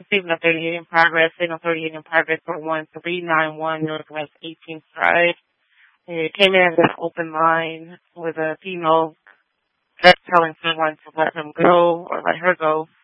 Signal 38 in progress. Signal 38 in progress for 1391 Northwest 18th Drive. It came in as an open line with a female telling someone to let him go or let her go.